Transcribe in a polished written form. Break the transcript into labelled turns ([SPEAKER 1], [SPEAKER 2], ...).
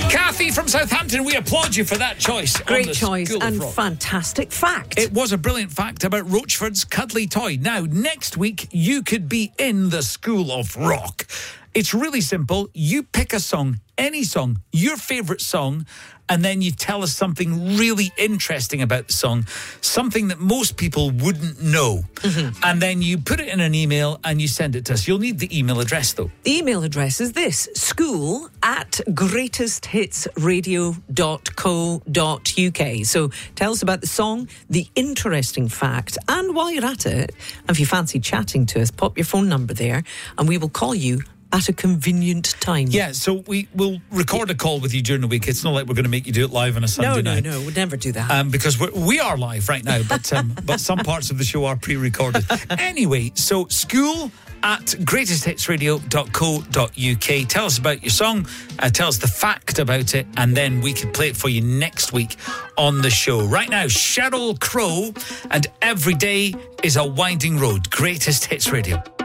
[SPEAKER 1] Kathy from Southampton, we applaud you for that choice.
[SPEAKER 2] Great choice and fantastic fact.
[SPEAKER 1] It was a brilliant fact about Rochford's cuddly toy. Now, next week, you could be in the School of Rock. It's really simple. You pick a song, any song, your favourite song, and then you tell us something really interesting about the song, something that most people wouldn't know. Mm-hmm. And then you put it in an email and you send it to us. You'll need the email address, though.
[SPEAKER 2] The email address is this: school@greatesthitsradio.co.uk. So tell us about the song, the interesting fact, and while you're at it, and if you fancy chatting to us, pop your phone number there and we will call you at a convenient time.
[SPEAKER 1] Yeah, so we will record a call with you during the week. It's not like we're going to be doing it live on a Sunday night.
[SPEAKER 2] No, we'd never do that.
[SPEAKER 1] Because we are live right now, but some parts of the show are pre-recorded. Anyway, so school@greatesthitsradio.co.uk. Tell us about your song, tell us the fact about it, and then we can play it for you next week on the show. Right now, Sheryl Crow and Every Day is a Winding Road. Greatest Hits Radio.